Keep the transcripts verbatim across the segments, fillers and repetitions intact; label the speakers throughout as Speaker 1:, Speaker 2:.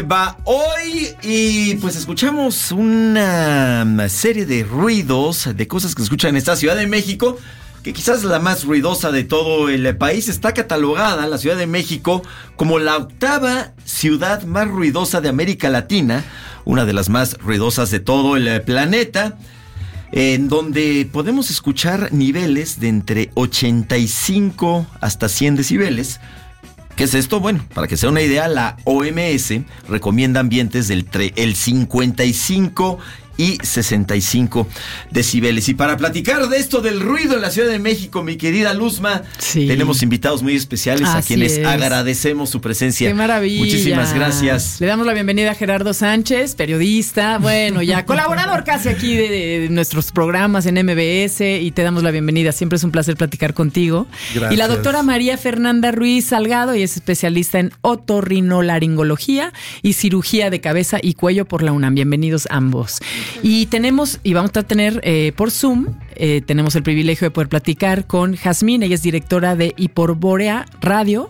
Speaker 1: Va hoy y pues escuchamos una serie de ruidos, de cosas que se escuchan en esta Ciudad de México, que quizás la más ruidosa de todo el país. Está catalogada la Ciudad de México como la octava ciudad más ruidosa de América Latina, una de las más ruidosas de todo el planeta, en donde podemos escuchar niveles de entre ochenta y cinco hasta cien decibeles. ¿Qué es esto? Bueno, para que sea una idea, la O M S recomienda ambientes del tre- el cincuenta y cinco y sesenta y cinco decibeles. Y para platicar de esto del ruido en la Ciudad de México, mi querida Luzma, sí, tenemos invitados muy especiales Así a quienes es. agradecemos su presencia.
Speaker 2: ¡Qué maravilla!
Speaker 1: Muchísimas gracias.
Speaker 2: Le damos la bienvenida a Gerardo Sánchez, periodista, bueno, ya colaborador casi aquí de, de nuestros programas en M B S, y te damos la bienvenida. Siempre es un placer platicar contigo.
Speaker 3: Gracias.
Speaker 2: Y la doctora María Fernanda Ruiz Salgado, y es especialista en otorrinolaringología y cirugía de cabeza y cuello por la UNAM. Bienvenidos ambos. Y tenemos, y vamos a tener eh, por Zoom, eh, tenemos el privilegio de poder platicar con Jazmín. Ella es directora de Hiperborea Radio,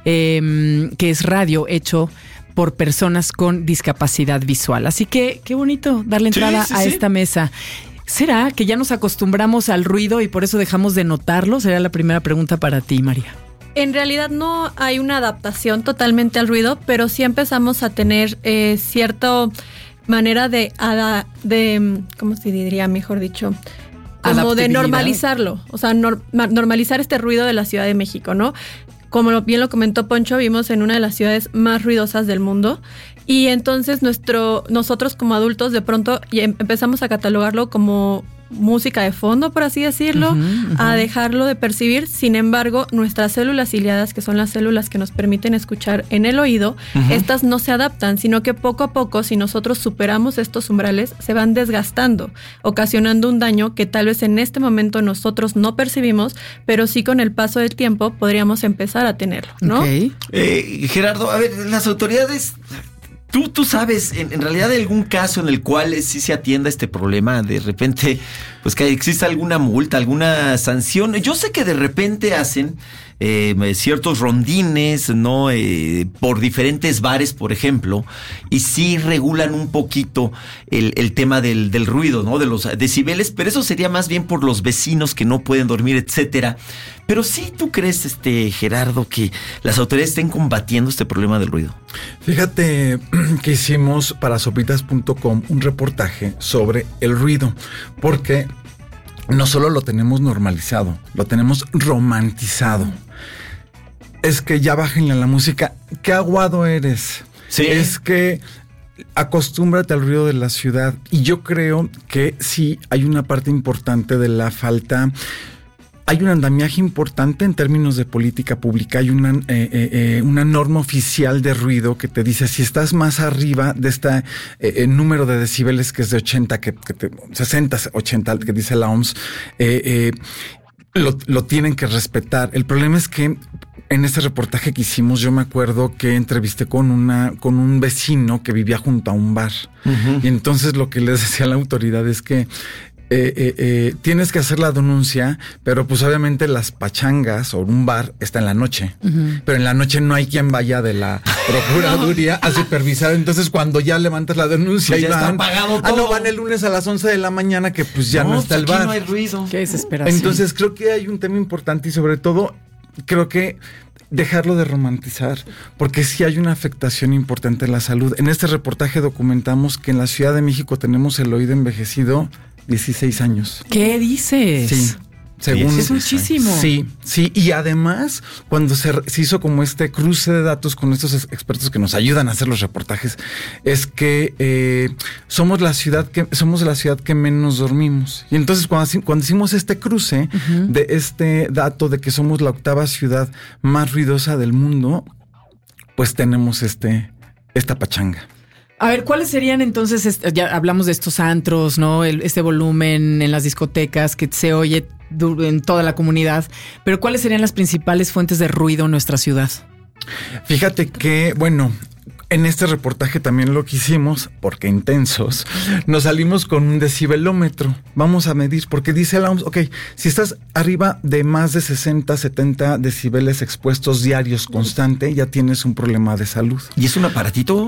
Speaker 2: eh, que es radio hecho por personas con discapacidad visual. Así que qué bonito darle entrada sí, sí, a sí. esta mesa. ¿Será que ya nos acostumbramos al ruido y por eso dejamos de notarlo? Sería la primera pregunta para ti, María.
Speaker 4: En realidad no hay una adaptación totalmente al ruido, pero sí empezamos a tener eh, cierto... manera de, de, ¿cómo se diría, mejor dicho? Como de normalizarlo, o sea, nor, normalizar este ruido de la Ciudad de México, ¿no? Como bien lo comentó Poncho, vivimos en una de las ciudades más ruidosas del mundo, y entonces nuestro, nosotros como adultos de pronto empezamos a catalogarlo como música de fondo, por así decirlo, uh-huh, uh-huh. a dejarlo de percibir. Sin embargo, nuestras células ciliadas, que son las células que nos permiten escuchar en el oído, uh-huh. estas no se adaptan, sino que poco a poco, si nosotros superamos estos umbrales, se van desgastando, ocasionando un daño que tal vez en este momento nosotros no percibimos, pero sí con el paso del tiempo podríamos empezar a tenerlo, ¿no?
Speaker 1: Okay. Eh, Gerardo, a ver, las autoridades... ¿Tú, tú sabes, en, en realidad, algún caso en el cual sí se atienda este problema? De repente, pues que exista alguna multa, alguna sanción. Yo sé que de repente hacen eh, ciertos rondines, ¿no? Eh, por diferentes bares, por ejemplo, y sí regulan un poquito el, el tema del, del ruido, ¿no? De los decibeles, pero eso sería más bien por los vecinos que no pueden dormir, etcétera. Pero sí, ¿tú crees, este Gerardo, que las autoridades estén combatiendo este problema del ruido?
Speaker 3: Fíjate que hicimos para sopitas punto com un reportaje sobre el ruido, porque no solo lo tenemos normalizado, lo tenemos romantizado. Es que ya bájenle a la música. ¡Qué aguado eres! Sí. Es que acostúmbrate al ruido de la ciudad. Y yo creo que sí hay una parte importante de la falta... Hay un andamiaje importante en términos de política pública. Hay una, eh, eh, una norma oficial de ruido que te dice si estás más arriba de este eh, número de decibeles que es de ochenta, que, que te, sesenta, ochenta, que dice la O M S, eh, eh, lo, lo tienen que respetar. El problema es que en este reportaje que hicimos, yo me acuerdo que entrevisté con una con un vecino que vivía junto a un bar. Uh-huh. Y entonces lo que les decía a la autoridad es que Eh, eh, eh, tienes que hacer la denuncia, pero pues obviamente las pachangas o un bar está en la noche, uh-huh. pero en la noche no hay quien vaya de la procuraduría a supervisar. Entonces cuando ya levantas la denuncia
Speaker 1: pues
Speaker 3: y
Speaker 1: ya
Speaker 3: van,
Speaker 1: está pagado todo.
Speaker 3: Ah, no, van el lunes a las once de la mañana que pues ya no, no está el
Speaker 1: aquí
Speaker 3: bar.
Speaker 1: No hay ruido.
Speaker 2: Qué desesperación.
Speaker 3: Entonces creo que hay un tema importante y sobre todo creo que dejarlo de romantizar, porque sí hay una afectación importante en la salud. En este reportaje documentamos que en la Ciudad de México tenemos el oído envejecido dieciséis años.
Speaker 2: ¿Qué dices?
Speaker 3: Sí. Según,
Speaker 2: es muchísimo.
Speaker 3: Sí, sí. Y además, cuando se, se hizo como este cruce de datos con estos expertos que nos ayudan a hacer los reportajes, es que eh, somos la ciudad que somos la ciudad que menos dormimos. Y entonces cuando, cuando hicimos este cruce uh-huh. de este dato de que somos la octava ciudad más ruidosa del mundo, pues tenemos este esta pachanga.
Speaker 2: A ver, ¿cuáles serían entonces, ya hablamos de estos antros, ¿no? El, este volumen en las discotecas que se oye en toda la comunidad, pero ¿cuáles serían las principales fuentes de ruido en nuestra ciudad?
Speaker 3: Fíjate que, bueno, en este reportaje también lo que hicimos, porque intensos, nos salimos con un decibelómetro. Vamos a medir, porque dice la O M S, ok, si estás arriba de más de sesenta, setenta decibeles expuestos diarios constante, ya tienes un problema de salud.
Speaker 1: ¿Y es un aparatito?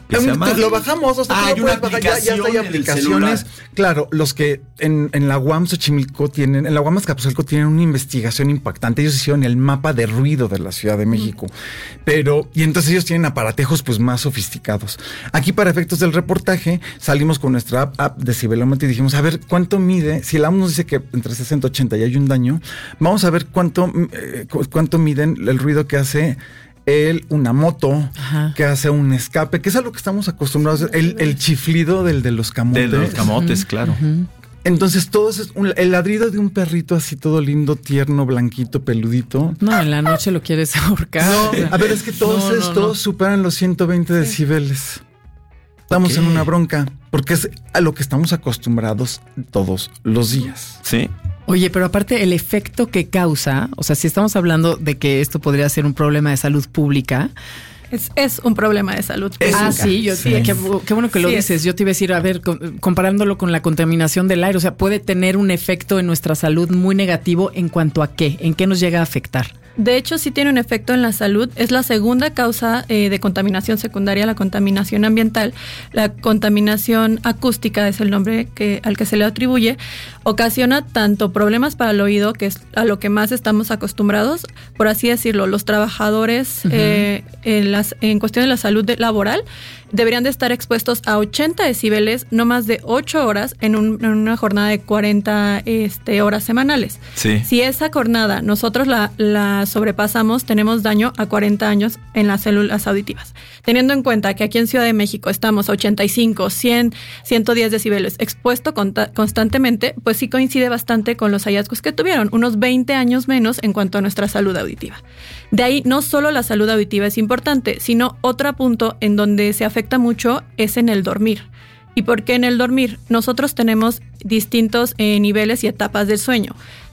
Speaker 1: ¿Qué se llama?
Speaker 3: Lo bajamos, hasta
Speaker 1: ah,
Speaker 3: que
Speaker 1: hay
Speaker 3: lo
Speaker 1: una
Speaker 3: puedes bajar, ya, ya
Speaker 1: aplicación
Speaker 3: hay
Speaker 1: en el
Speaker 3: aplicaciones.
Speaker 1: celular.
Speaker 3: Claro, los que en, en la U A M Xochimilco tienen, en la U A M Azcapotzalco tienen una investigación impactante. Ellos hicieron el mapa de ruido de la Ciudad de México. Pero, y entonces ellos tienen aparatejos pues más sofisticados. Aquí, para efectos del reportaje, salimos con nuestra app, app de decibelómetro y dijimos, a ver, ¿cuánto mide? Si la O M S nos dice que entre sesenta y ochenta y hay un daño, vamos a ver cuánto, eh, cuánto miden el ruido que hace el, una moto, ajá, que hace un escape, que es a lo que estamos acostumbrados, el, el chiflido del de los camotes.
Speaker 1: De los camotes, uh-huh, claro. Uh-huh.
Speaker 3: Entonces todo es un, el ladrido de un perrito así todo lindo, tierno, blanquito, peludito.
Speaker 2: No, en la noche lo quieres ahorcar.
Speaker 3: No, a ver, es que todos no, estos no, no. superan los ciento veinte sí. decibeles. Estamos okay. en una bronca, porque es a lo que estamos acostumbrados todos los días.
Speaker 1: Sí.
Speaker 2: Oye, pero aparte el efecto que causa, o sea, si estamos hablando de que esto podría ser un problema de salud pública.
Speaker 4: Es, es un problema de salud pública.
Speaker 2: Ah, sí, yo sí. Qué, qué bueno que lo sí dices. Es. Yo te iba a decir, a ver, comparándolo con la contaminación del aire, o sea, puede tener un efecto en nuestra salud muy negativo en cuanto a qué, en qué nos llega a afectar.
Speaker 4: De hecho, sí tiene un efecto en la salud. Es la segunda causa eh, de contaminación secundaria, la contaminación ambiental. La contaminación acústica es el nombre que, al que se le atribuye. Ocasiona tanto problemas para el oído, que es a lo que más estamos acostumbrados, por así decirlo. Los trabajadores uh-huh. eh, en, las, en cuestión de la salud de, laboral deberían de estar expuestos a ochenta decibeles, no más de ocho horas en, un, en una jornada de cuarenta este, horas semanales.
Speaker 1: Sí.
Speaker 4: Si esa jornada nosotros la, la sobrepasamos, tenemos daño a cuarenta años en las células auditivas. Teniendo en cuenta que aquí en Ciudad de México estamos a ochenta y cinco, cien, ciento diez decibeles expuesto conta- constantemente, pues sí coincide bastante con los hallazgos que tuvieron, unos veinte años menos en cuanto a nuestra salud auditiva. De ahí no solo la salud auditiva es importante, sino otro punto en donde se afecta mucho es en el dormir. ¿Y por qué en el dormir? Nosotros tenemos distintos eh, niveles y etapas del sueño.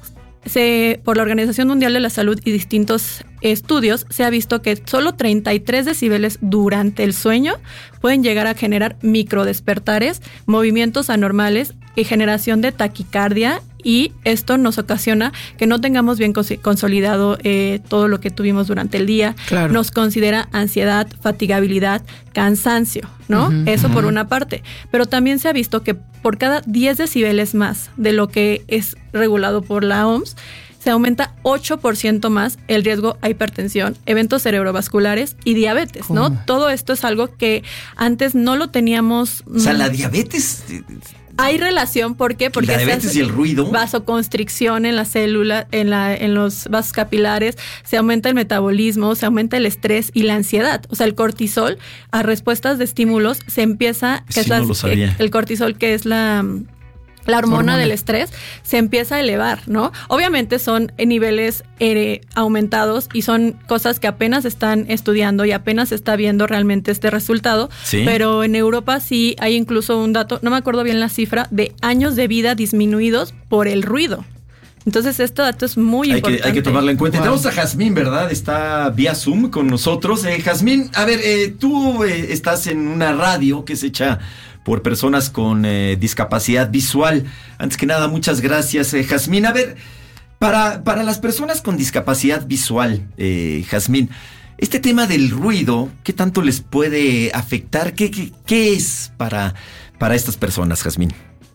Speaker 4: Se, por la Organización Mundial de la Salud y distintos estudios, se ha visto que solo treinta y tres decibeles durante el sueño pueden llegar a generar microdespertares, movimientos anormales y generación de taquicardia, y esto nos ocasiona que no tengamos bien cons- consolidado eh, todo lo que tuvimos durante el día.
Speaker 2: Claro.
Speaker 4: Nos considera ansiedad, fatigabilidad, cansancio, ¿no? Uh-huh, Eso uh-huh. por una parte. Pero también se ha visto que por cada diez decibeles más de lo que es regulado por la O M S, se aumenta ocho por ciento más el riesgo a hipertensión, eventos cerebrovasculares y diabetes, ¿no? ¿Cómo? Todo esto es algo que antes no lo teníamos.
Speaker 1: O sea, la diabetes...
Speaker 4: Hay relación, ¿por qué? Porque
Speaker 1: la diabetes se y el ruido.
Speaker 4: Vasoconstricción en la célula, en la, en los vasos capilares, se aumenta el metabolismo, se aumenta el estrés y la ansiedad. O sea, el cortisol, a respuestas de estímulos, se empieza, que
Speaker 1: sí,
Speaker 4: es la,
Speaker 1: no lo sabía.
Speaker 4: el cortisol, que es la La hormona, hormona del estrés, se empieza a elevar, ¿no? Obviamente son niveles eh, aumentados y son cosas que apenas están estudiando y apenas se está viendo realmente este resultado.
Speaker 1: ¿Sí?
Speaker 4: Pero en Europa sí hay incluso un dato, no me acuerdo bien la cifra, de años de vida disminuidos por el ruido. Entonces, este dato es muy
Speaker 1: hay
Speaker 4: importante.
Speaker 1: Que, hay que tomarlo en cuenta.
Speaker 2: Wow.
Speaker 1: Tenemos a Jazmín, ¿verdad? Está vía Zoom con nosotros. Eh, Jazmín, a ver, eh, tú eh, estás en una radio que es hecha por personas con eh, discapacidad visual. Antes que nada, muchas gracias, eh, Jazmín. A ver, para, para las personas con discapacidad visual, eh, Jazmín, este tema del ruido, ¿qué tanto les puede afectar? ¿Qué, qué, qué es para, para estas personas, Jazmín?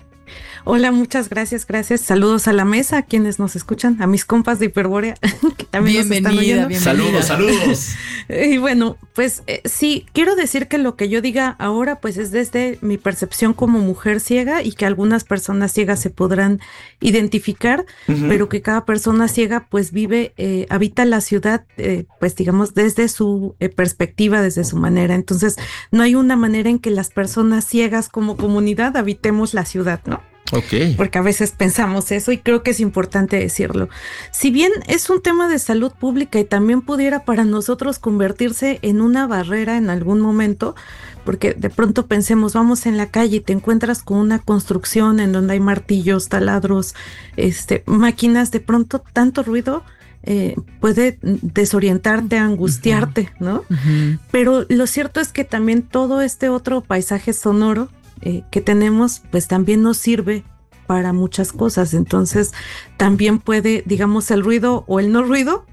Speaker 5: Hola, muchas gracias, gracias. Saludos a la mesa, a quienes nos escuchan, a mis compas de Hiperbórea, que también
Speaker 2: bienvenida,
Speaker 5: nos están oyendo.
Speaker 2: Bienvenida.
Speaker 1: Saludos, saludos.
Speaker 5: Y bueno, pues eh, sí, quiero decir que lo que yo diga ahora, pues es desde mi percepción como mujer ciega y que algunas personas ciegas se podrán identificar, uh-huh. pero que cada persona ciega pues vive, eh, habita la ciudad, eh, pues digamos, desde su eh, perspectiva, desde su manera. Entonces, no hay una manera en que las personas ciegas como comunidad habitemos la ciudad, ¿no?
Speaker 1: Okay.
Speaker 5: Porque a veces pensamos eso y creo que es importante decirlo. Si bien es un tema de salud pública y también pudiera para nosotros convertirse en una barrera en algún momento, porque de pronto pensemos, vamos en la calle y te encuentras con una construcción en donde hay martillos, taladros, este, máquinas, de pronto tanto ruido eh, puede desorientarte, angustiarte, ¿no? Uh-huh. Pero lo cierto es que también todo este otro paisaje sonoro Eh, que tenemos, pues también nos sirve para muchas cosas. Entonces, también puede, digamos, el ruido o el no ruido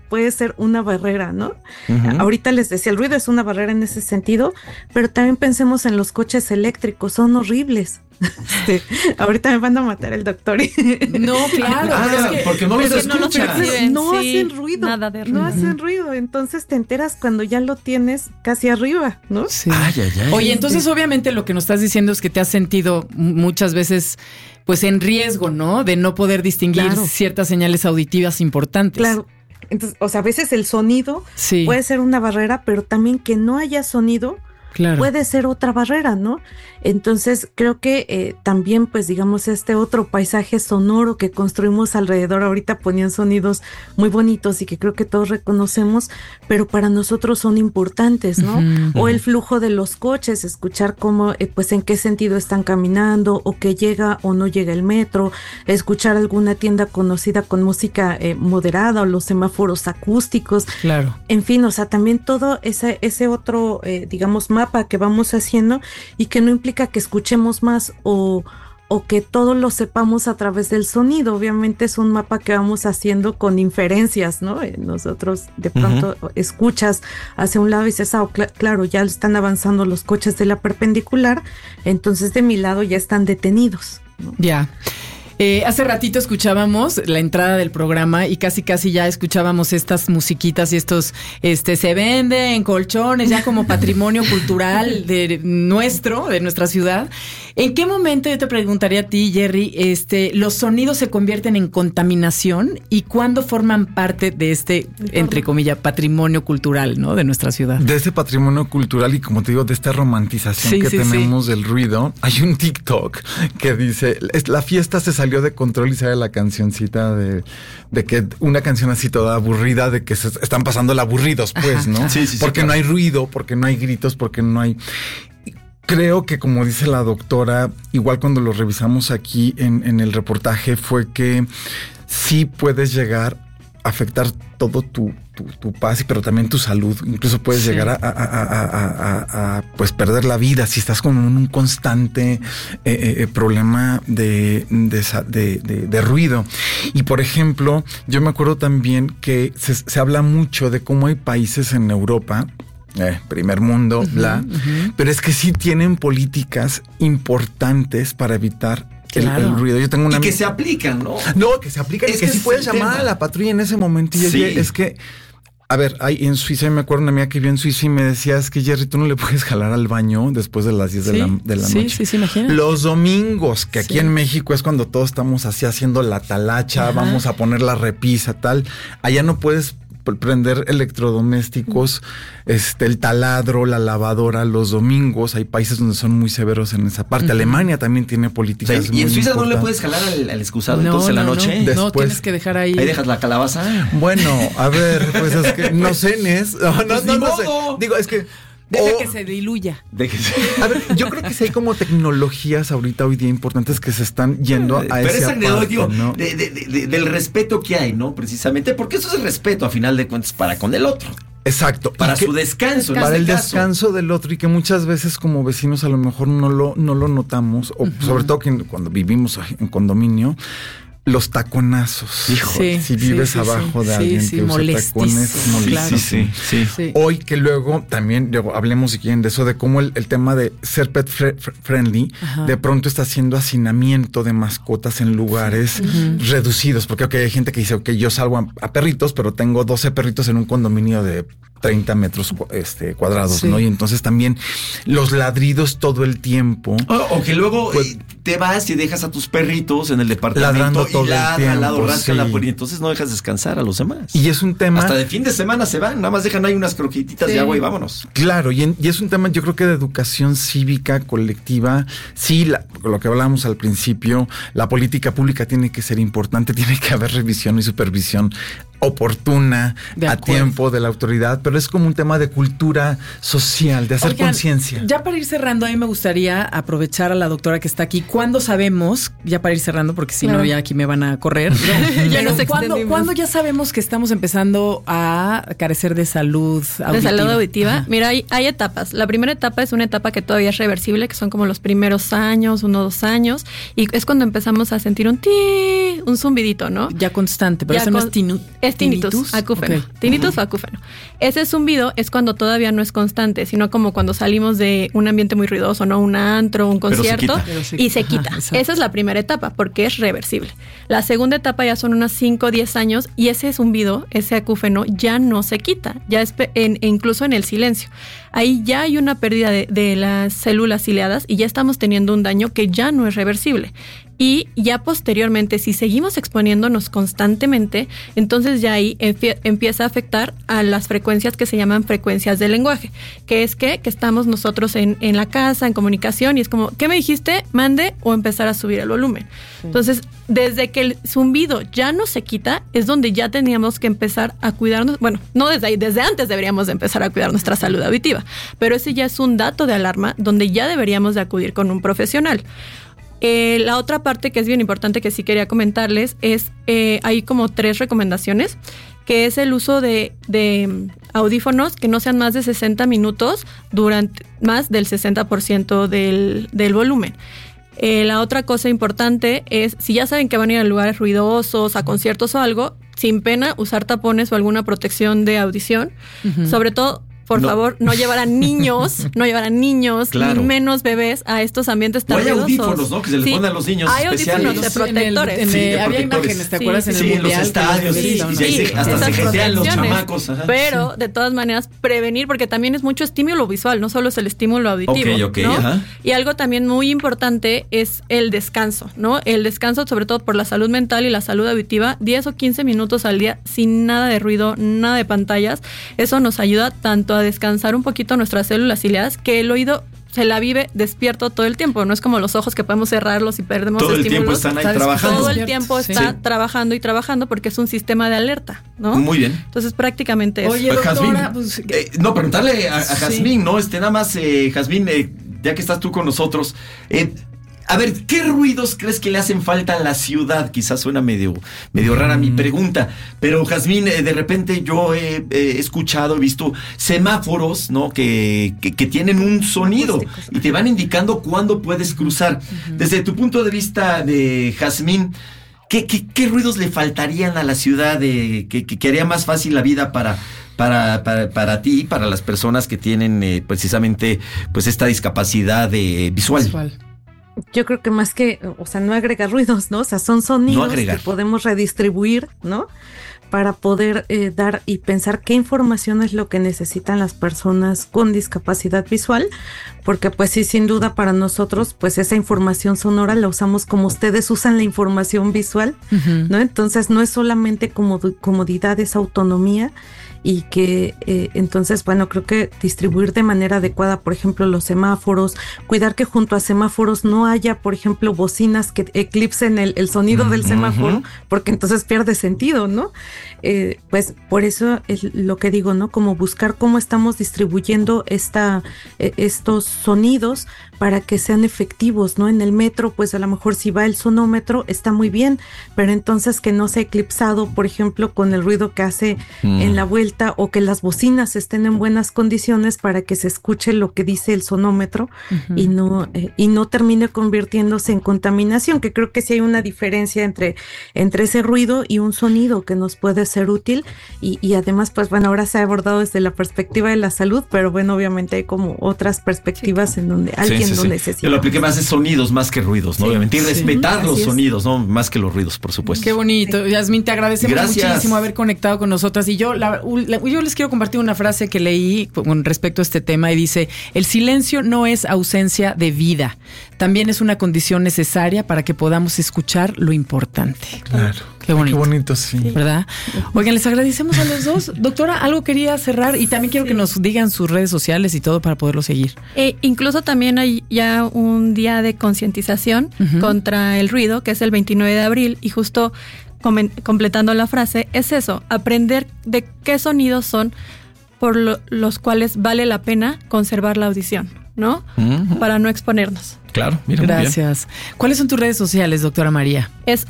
Speaker 5: puede ser una barrera, ¿no?
Speaker 1: Uh-huh.
Speaker 5: Ahorita les decía, el ruido es una barrera en ese sentido, pero también pensemos en los coches eléctricos, son horribles. Este, ahorita me van a matar el doctor.
Speaker 2: No, claro.
Speaker 1: Ah,
Speaker 2: pero es que,
Speaker 1: porque no los
Speaker 4: pero no los
Speaker 1: escuchas.
Speaker 4: perciben.
Speaker 5: No
Speaker 4: Sí,
Speaker 5: hacen ruido,
Speaker 4: nada de ruido.
Speaker 5: no hacen ruido, entonces te enteras cuando ya lo tienes casi arriba, ¿no?
Speaker 2: Sí.
Speaker 1: Ay, ay, ay.
Speaker 2: Oye, entonces obviamente lo que nos estás diciendo es que te has sentido muchas veces pues en riesgo, ¿no? De no poder distinguir
Speaker 5: Claro.
Speaker 2: ciertas señales auditivas importantes.
Speaker 5: Claro. Entonces, o sea, a veces el sonido
Speaker 2: Sí,
Speaker 5: puede ser una barrera, pero también que no haya sonido
Speaker 2: claro.
Speaker 5: puede ser otra barrera, ¿no? Entonces creo que eh, también, pues digamos, este otro paisaje sonoro que construimos alrededor, ahorita ponían sonidos muy bonitos y que creo que todos reconocemos, pero para nosotros son importantes, ¿no?
Speaker 2: Ujú.
Speaker 5: O el flujo de los coches, escuchar cómo, eh, pues en qué sentido están caminando, o que llega o no llega el metro, escuchar alguna tienda conocida con música eh, moderada, o los semáforos acústicos.
Speaker 2: Claro.
Speaker 5: En fin, o sea, también todo ese, ese otro, eh, digamos, mapa que vamos haciendo y que no implica que escuchemos más o, o que todo lo sepamos a través del sonido. Obviamente es un mapa que vamos haciendo con inferencias, ¿no? Eh, Nosotros de pronto uh-huh. escuchas hacia un lado y dices, ah, cl- claro, ya están avanzando los coches de la perpendicular, entonces de mi lado ya están detenidos, ¿no?
Speaker 2: Ya. Eh, hace ratito escuchábamos la entrada del programa y casi casi ya escuchábamos estas musiquitas y estos, este, se vende en colchones, ya como patrimonio cultural de nuestro, de nuestra ciudad. ¿En qué momento, yo te preguntaría a ti, Jerry, este, los sonidos se convierten en contaminación y cuándo forman parte de este, entre comillas, patrimonio cultural, ¿no? De nuestra ciudad?
Speaker 3: De ese patrimonio cultural y, como te digo, de esta romantización
Speaker 2: Sí,
Speaker 3: que
Speaker 2: sí,
Speaker 3: tenemos
Speaker 2: sí.
Speaker 3: del ruido. Hay un TikTok que dice, es- la fiesta se salió de control y sale la cancioncita de, de que una canción así toda aburrida, de que se están pasando la aburridos, pues,
Speaker 2: Ajá,
Speaker 3: ¿no?
Speaker 2: ajá.
Speaker 1: Sí, sí, sí,
Speaker 3: porque
Speaker 1: claro.
Speaker 3: no hay ruido, porque no hay gritos, porque no hay... Creo que, como dice la doctora, igual cuando lo revisamos aquí en, en el reportaje, fue que sí puedes llegar a afectar todo tu, tu, tu paz, pero también tu salud. Incluso puedes
Speaker 2: Sí.
Speaker 3: llegar a, a, a, a, a, a, pues perder la vida si estás con un constante eh, eh, problema de, de, de, de, de ruido. Y por ejemplo, yo me acuerdo también que se, se habla mucho de cómo hay países en Europa, Eh, primer mundo,
Speaker 2: Uh-huh,
Speaker 3: bla.
Speaker 2: uh-huh.
Speaker 3: Pero es que sí tienen políticas importantes para evitar el,
Speaker 2: Claro.
Speaker 3: el ruido. Yo tengo una
Speaker 1: Y que
Speaker 3: amiga-
Speaker 1: se aplican, ¿no?
Speaker 3: No, que se aplican
Speaker 1: Es
Speaker 3: y que
Speaker 1: que
Speaker 3: sí
Speaker 1: ese
Speaker 3: puedes
Speaker 1: es el
Speaker 3: llamar
Speaker 1: tema.
Speaker 3: a la patrulla en ese momento. Y
Speaker 1: Sí.
Speaker 3: oye, es que, a ver, hay en Suiza, me acuerdo una amiga que vive en Suiza y me decía, es que Jerry, tú no le puedes jalar al baño después de las diez de
Speaker 2: Sí,
Speaker 3: la, de la
Speaker 2: sí,
Speaker 3: noche.
Speaker 2: sí, sí, imagínate.
Speaker 3: Los domingos, que aquí
Speaker 2: Sí.
Speaker 3: en México es cuando todos estamos así haciendo la talacha,
Speaker 2: Ajá.
Speaker 3: vamos a poner la repisa, tal. Allá no puedes pr- prender electrodomésticos, este, el taladro, la lavadora los domingos. Hay países donde son muy severos en esa parte.
Speaker 2: Ujú.
Speaker 3: Alemania también tiene
Speaker 1: O sea,
Speaker 3: políticas.
Speaker 1: y en
Speaker 3: muy
Speaker 1: Suiza no le
Speaker 3: importantes.
Speaker 1: puedes jalar al, al excusado
Speaker 2: No,
Speaker 1: entonces en la
Speaker 2: no,
Speaker 1: noche.
Speaker 2: no. No,
Speaker 3: Después-
Speaker 2: tienes que dejar ahí.
Speaker 1: Ahí dejas la calabaza.
Speaker 3: Bueno, a ver, pues es que no cenes. No, no,
Speaker 1: Pues
Speaker 3: no,
Speaker 1: ni
Speaker 3: no sé.
Speaker 1: modo.
Speaker 3: Digo, es que.
Speaker 2: Deja
Speaker 3: o-
Speaker 2: que se diluya.
Speaker 1: Déjese.
Speaker 3: A ver, yo creo que sí hay como tecnologías ahorita hoy día importantes que se están yendo a
Speaker 1: Pero
Speaker 3: ese
Speaker 1: es agredorio
Speaker 3: ¿no?
Speaker 1: de, de- de- del respeto que hay, ¿no? Precisamente, porque eso es el respeto, a final de cuentas, para con el otro,
Speaker 3: Exacto.
Speaker 1: para
Speaker 3: Y que-
Speaker 1: su descanso. en
Speaker 3: para
Speaker 1: este
Speaker 3: el
Speaker 1: caso.
Speaker 3: descanso del otro, y que muchas veces como vecinos a lo mejor no lo, no lo notamos, o sobre todo que cuando vivimos en condominio, los taconazos.
Speaker 1: Híjole,
Speaker 3: si
Speaker 2: sí,
Speaker 3: vives
Speaker 2: sí,
Speaker 3: abajo
Speaker 2: sí.
Speaker 3: de
Speaker 2: Sí,
Speaker 3: alguien
Speaker 2: sí,
Speaker 3: que usa
Speaker 2: molestísimo,
Speaker 3: tacones, molestísimo.
Speaker 1: sí.
Speaker 2: Sí.
Speaker 3: Hoy que luego también luego, hablemos si quieren de eso, de cómo el, el tema de ser pet fre- fre- friendly
Speaker 2: Ajá.
Speaker 3: de pronto está haciendo hacinamiento de mascotas en lugares reducidos, porque okay, hay gente que dice, ok, yo salgo a, a perritos, pero tengo doce perritos en un condominio de treinta metros cu- este, cuadrados,
Speaker 2: Sí.
Speaker 3: ¿no? Y entonces también los ladridos todo el tiempo.
Speaker 1: O, o que luego
Speaker 3: Pues-
Speaker 1: eh, te vas y dejas a tus perritos en el departamento
Speaker 3: Ladrando todo
Speaker 1: y
Speaker 3: el
Speaker 1: ladran al lado,
Speaker 3: tiempo,
Speaker 1: rascan
Speaker 3: sí.
Speaker 1: la puerta y entonces no dejas descansar a los demás.
Speaker 3: Y es un tema...
Speaker 1: Hasta de fin de semana se van, nada más dejan ahí unas croquetitas
Speaker 4: Sí.
Speaker 1: de agua y vámonos.
Speaker 3: Claro, y, en- y es un tema, yo creo que de educación cívica colectiva. Sí, la- lo que hablábamos al principio, la política pública tiene que ser importante, tiene que haber revisión y supervisión oportuna,
Speaker 2: De
Speaker 3: a
Speaker 2: acuerdo.
Speaker 3: tiempo de la autoridad, pero es como un tema de cultura social, de hacer
Speaker 2: Oigan,
Speaker 3: conciencia.
Speaker 2: Ya para ir cerrando, a mí me gustaría aprovechar a la doctora que está aquí. ¿Cuándo sabemos, ya para ir cerrando, porque si
Speaker 4: Claro.
Speaker 2: no ya aquí me van a correr?
Speaker 4: Ya
Speaker 2: Pero
Speaker 4: nos
Speaker 2: ¿cuándo,
Speaker 4: extendimos.
Speaker 2: ¿cuándo ya sabemos que estamos empezando a carecer de salud auditiva?
Speaker 4: De salud auditiva.
Speaker 2: Ajá.
Speaker 4: Mira, hay, hay etapas. La primera etapa es una etapa que todavía es reversible, que son como los primeros años, uno o dos años, y es cuando empezamos a sentir un ti, un zumbidito, ¿no?
Speaker 2: Ya constante, pero
Speaker 4: Ya
Speaker 2: eso no
Speaker 4: con-
Speaker 2: es tinu-
Speaker 4: Es Es tinnitus,
Speaker 2: ¿Tinnitus?
Speaker 4: acúfeno.
Speaker 2: Okay.
Speaker 4: Tinnitus
Speaker 2: Uh-huh.
Speaker 4: o acúfeno. Ese zumbido es cuando todavía no es constante, sino como cuando salimos de un ambiente muy ruidoso, ¿no? Un antro, un
Speaker 1: Pero se
Speaker 4: concierto,
Speaker 1: quita.
Speaker 2: Pero se-
Speaker 4: y se
Speaker 2: ajá,
Speaker 4: quita.
Speaker 2: exacto.
Speaker 4: Esa es la primera etapa, porque es reversible. La segunda etapa ya son unos cinco o diez años, y ese zumbido, ese acúfeno, ya no se quita, ya es pe- en, e incluso en el silencio. Ahí ya hay una pérdida de, de las células ciliadas y ya estamos teniendo un daño que ya no es reversible. Y ya posteriormente, si seguimos exponiéndonos constantemente, entonces ya ahí empie- empieza a afectar a las frecuencias que se llaman frecuencias del lenguaje, que es que, que estamos nosotros en, en la casa, en comunicación, y es como, ¿qué me dijiste? Mande, o empezar a subir el volumen. Sí. Entonces, desde que el zumbido ya no se quita, es donde ya teníamos que empezar a cuidarnos. Bueno, no desde ahí, desde antes deberíamos de empezar a cuidar nuestra salud auditiva, pero ese ya es un dato de alarma donde ya deberíamos de acudir con un profesional. Eh, la otra parte que es bien importante que sí quería comentarles es, eh, hay como tres recomendaciones, que es el uso de, de audífonos que no sean más de sesenta minutos durante más del sesenta por ciento del, del volumen. Eh, la otra cosa importante es, si ya saben que van a ir a lugares ruidosos, a conciertos o algo, sin pena usar tapones o alguna protección de audición, uh-huh. sobre todo. Por no. favor, no llevar a niños, no llevar a niños, claro. ni menos bebés a estos ambientes tan ruidosos.
Speaker 1: O hay audífonos, ¿no? Que se les sí. ponen a los niños
Speaker 4: hay
Speaker 1: especiales.
Speaker 4: audífonos de protectores.
Speaker 2: En el, en
Speaker 1: sí,
Speaker 2: el,
Speaker 1: de
Speaker 2: había
Speaker 1: protectores.
Speaker 2: imágenes, ¿te acuerdas?
Speaker 1: Sí,
Speaker 2: en el
Speaker 1: sí,
Speaker 2: mundial,
Speaker 1: en los estadios, sí,
Speaker 2: sí,
Speaker 1: sí, sí, hasta se jetean los chamacos. Ajá.
Speaker 4: Pero, sí. de todas maneras, prevenir, porque también es mucho estímulo visual, no solo es el estímulo auditivo.
Speaker 1: Ok, ok,
Speaker 4: ¿no?
Speaker 1: ajá.
Speaker 4: Y algo también muy importante es el descanso, ¿no? El descanso, sobre todo por la salud mental y la salud auditiva, diez o quince minutos al día sin nada de ruido, nada de pantallas. Eso nos ayuda tanto a descansar un poquito nuestras células ciliadas, que el oído se la vive despierto todo el tiempo. No es como los ojos que podemos cerrarlos y perdemos
Speaker 1: todo
Speaker 4: estímulos.
Speaker 1: El tiempo están ahí trabajando.
Speaker 4: Todo el tiempo está sí. trabajando y trabajando porque es un sistema de alerta, ¿no?
Speaker 1: Muy bien.
Speaker 4: Entonces prácticamente eso.
Speaker 2: Oye, doctora,
Speaker 1: pues, eh, no, preguntarle a, a Jazmín, sí. ¿no? Este, nada más, eh, Jazmín, eh, ya que estás tú con nosotros, eh, a ver, ¿qué ruidos crees que le hacen falta a la ciudad? Quizás suena medio, medio rara mi pregunta, pero Jazmín, eh, de repente yo he, he escuchado, he visto semáforos, ¿no? Que, que, que tienen un sonido y te van indicando cuándo puedes cruzar. Uh-huh. Desde tu punto de vista de Jazmín, ¿qué, qué, qué ruidos le faltarían a la ciudad de, que, que, que haría más fácil la vida para... Para, para, para ti, para las personas que tienen eh, precisamente pues esta discapacidad eh, visual? visual.
Speaker 5: Yo creo que más que, o sea, no agregar ruidos, ¿no? O sea, son sonidos no que podemos redistribuir, ¿no? Para poder eh, dar y pensar qué información es lo que necesitan las personas con discapacidad visual, porque pues sí, sin duda para nosotros, pues esa información sonora la usamos como ustedes usan la información visual, uh-huh. ¿no? Entonces no es solamente comod- comodidad, es autonomía. Y que eh, entonces, bueno, creo que distribuir de manera adecuada, por ejemplo, los semáforos, cuidar que junto a semáforos no haya, por ejemplo, bocinas que eclipsen el, el sonido del semáforo, uh-huh. porque entonces pierde sentido, ¿no? Eh, pues por eso es lo que digo, ¿no? Como buscar cómo estamos distribuyendo esta, eh, estos sonidos para que sean efectivos, ¿no? En el metro, pues a lo mejor si va el sonómetro está muy bien, pero entonces que no sea eclipsado, por ejemplo, con el ruido que hace mm. en la vuelta, o que las bocinas estén en buenas condiciones para que se escuche lo que dice el sonómetro uh-huh. y no eh, y no termine convirtiéndose en contaminación, que creo que sí hay una diferencia entre, entre ese ruido y un sonido que nos puede ser útil, y, y además, pues bueno, ahora se ha abordado desde la perspectiva de la salud, pero bueno, obviamente hay como otras perspectivas sí. en donde alguien sí, sí, lo sí. necesita.
Speaker 1: Yo lo apliqué más de sonidos más que ruidos, ¿no? Sí. Obviamente, y sí. respetar sí. los sonidos, ¿no? Más que los ruidos, por supuesto.
Speaker 2: Qué bonito. Sí. Yasmín, te agradecemos
Speaker 1: Gracias.
Speaker 2: muchísimo haber conectado con nosotras, y yo la, la, yo les quiero compartir una frase que leí con respecto a este tema, y dice: el silencio no es ausencia de vida, también es una condición necesaria para que podamos escuchar lo importante.
Speaker 3: Claro.
Speaker 2: Qué bonito.
Speaker 3: Qué bonito, sí.
Speaker 2: ¿Verdad? Oigan, les agradecemos a los dos. Doctora, algo quería cerrar, y también quiero sí. que nos digan sus redes sociales y todo para poderlo seguir.
Speaker 4: Eh, incluso también hay ya un día de concientización uh-huh. contra el ruido, que es el veintinueve de abril, y justo com- completando la frase, es eso, aprender de qué sonidos son por lo, los cuales vale la pena conservar la audición, ¿no? Uh-huh. Para no exponernos.
Speaker 1: Claro, mira,
Speaker 2: gracias. ¿Cuáles son tus redes sociales, doctora María?
Speaker 4: Es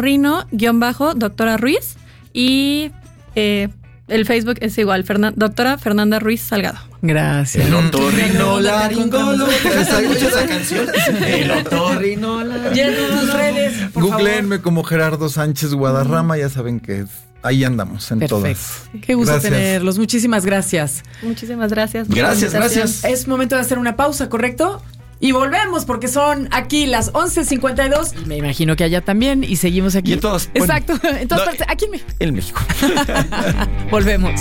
Speaker 4: otorrino-doctora Ruiz, y eh, el Facebook es igual, Fernan- doctora Fernanda Ruiz Salgado.
Speaker 2: Gracias.
Speaker 1: El otorrinolaringólogo. ¿Sabes mucho esa canción? El otorrinolaringólogo.
Speaker 2: Ya en tus redes, por
Speaker 3: Googleenme como Gerardo Sánchez Guadarrama, ya saben que ahí andamos en
Speaker 2: Perfecto.
Speaker 3: todas.
Speaker 2: Qué gusto
Speaker 3: Gracias.
Speaker 2: tenerlos. Muchísimas gracias.
Speaker 4: Muchísimas gracias. por la
Speaker 1: Gracias,
Speaker 4: invitación.
Speaker 1: gracias.
Speaker 2: Es momento de hacer una pausa, ¿correcto? Y volvemos porque son aquí las once cincuenta y dos. Y me imagino que allá también. Y seguimos aquí.
Speaker 1: Y en todas, bueno,
Speaker 2: Exacto. En todas
Speaker 1: no,
Speaker 2: partes. Aquí en México.
Speaker 1: En México.
Speaker 2: Volvemos.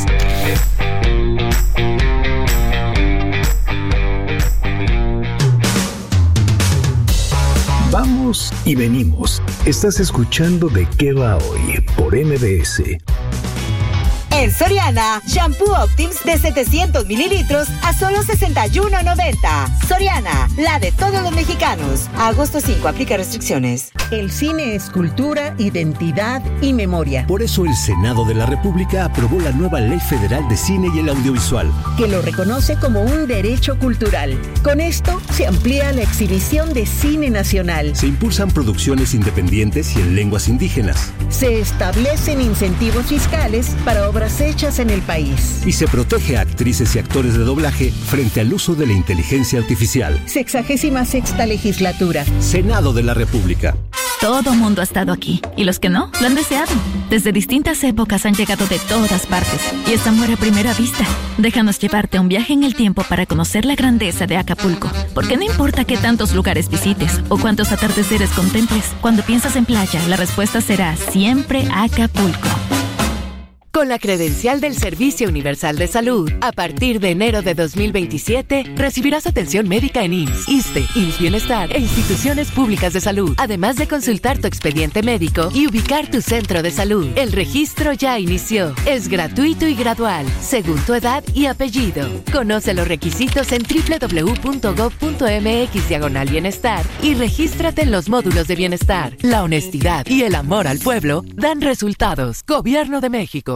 Speaker 6: Vamos y venimos. Estás escuchando De qué va hoy por M B S.
Speaker 7: En Soriana, shampoo Optims de setecientos mililitros a solo sesenta y uno noventa. Soriana, la de todos los mexicanos. A agosto cinco, aplica restricciones.
Speaker 8: El cine es cultura, identidad y memoria,
Speaker 9: Por eso el Senado de la República aprobó la nueva Ley Federal de Cine y el Audiovisual.
Speaker 8: que lo reconoce como un derecho cultural. Con esto se amplía la exhibición de cine nacional.
Speaker 9: Se impulsan producciones independientes y en lenguas indígenas.
Speaker 8: Se establecen incentivos fiscales para obras hechas en el país.
Speaker 9: Y se protege a actrices y actores de doblaje frente al uso de la inteligencia artificial.
Speaker 8: Sexagésima sexta legislatura.
Speaker 9: Senado de la República.
Speaker 10: Todo mundo ha estado aquí, y los que no, lo han deseado. Desde distintas épocas han llegado de todas partes, y es amor a primera vista. Déjanos llevarte a un viaje en el tiempo para conocer la grandeza de Acapulco. Porque no importa qué tantos lugares visites, o cuántos atardeceres contemples, cuando piensas en playa, la respuesta será siempre Acapulco.
Speaker 11: Con la credencial del Servicio Universal de Salud, a partir de enero de dos mil veintisiete, recibirás atención médica en I M S S, ISSSTE, I M S S Bienestar e instituciones públicas de salud, además de consultar tu expediente médico y ubicar tu centro de salud. El registro ya inició. Es gratuito y gradual, según tu edad y apellido. Conoce los requisitos en doble u doble u doble u punto gob punto eme equis diagonal bienestar y regístrate en los módulos de bienestar. La honestidad y el amor al pueblo dan resultados. Gobierno de México.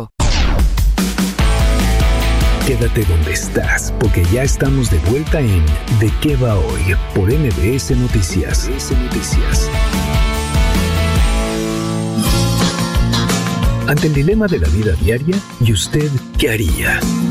Speaker 6: Quédate donde estás, porque ya estamos de vuelta en De qué va hoy por M B S Noticias. M B S Noticias. Ante el dilema de la vida diaria, ¿y usted qué haría?